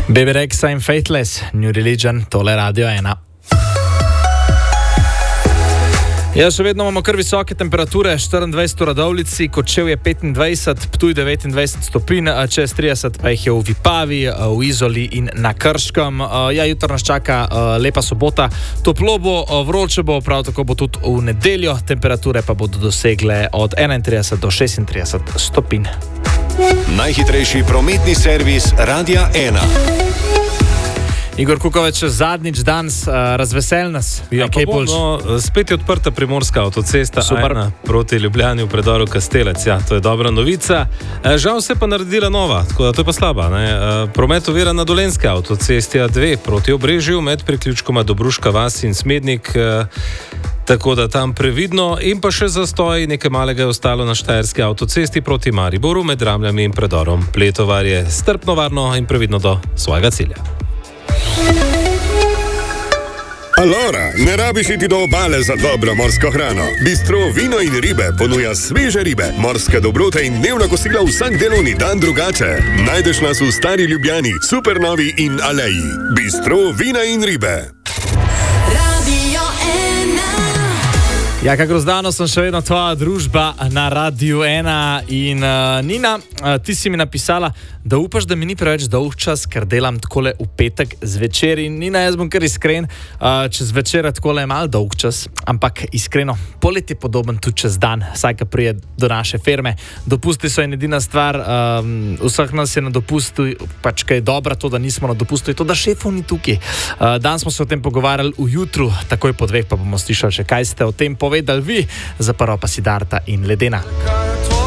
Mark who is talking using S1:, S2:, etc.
S1: Baby Rexha in Faithless, New Religion, tole Radio 1. Ja, še vedno imamo kar visoke temperature, 24 v Radovljici, Kočevje 25, Ptuj 29 stopinj, čez 30 pa jih je v Vipavi, v Izoli in na Krškem. Ja, jutro nas čaka lepa sobota, toplo bo, vroče bo, prav tako bo tudi v nedeljo, temperature pa bodo dosegle od 31 do 36 stopinj.
S2: Najhitrejši prometni servis Radia 1.
S1: Igor Kukovič, zadnjič danes razvesel nas.
S3: Ja, spet je odprta primorska avtocesta A1 proti Ljubljani v predoru Kastelec. Ja, to je dobra novica. Žal se pa naredila nova, tako da to je pa slaba. Promet ovira na Dolenjski avtocesti A2 proti Obrežju med priključkoma Dobruška vas in Smednik. Tako da tam previdno in pa še zastoj, nekaj malega je ostalo na Štajerski avtocesti proti Mariboru med Ramljami in predorom Pletovarje. Strpno, varno in previdno do svojega cilja.
S4: Alora, ne rabiš iti do obale za dobro morsko hrano. Bistro Vino in ribe ponuja sveže ribe, morske dobrote in dnevna kosila vsak delovni dan drugače. Najdeš nas v Stari Ljubljani, Supernovi in Aleji. Bistro Vina in ribe.
S1: Ja, kako zdano sem še vedno tvoja družba na Radiu 1 in Nina, ti si mi napisala, da upaš, da mi ni preveč dolg čas, ker delam takole v petek zvečer in Nina, jaz bom kar iskren, čez večer takole je mal dolg čas, ampak iskreno, polet je podoben tudi čez dan, saj ka prije do naše firme. Dopusti so in edina stvar, vseh nas je na dopustu, pač kaj je dobra to, da nismo na dopustu, je to, da šefov ni tukaj. Dan smo se o tem pogovarjali v jutru, takoj po 2 pa bomo slišali še, kaj ste o tem povedali vi, za prvo pa Siddharta in Ledena.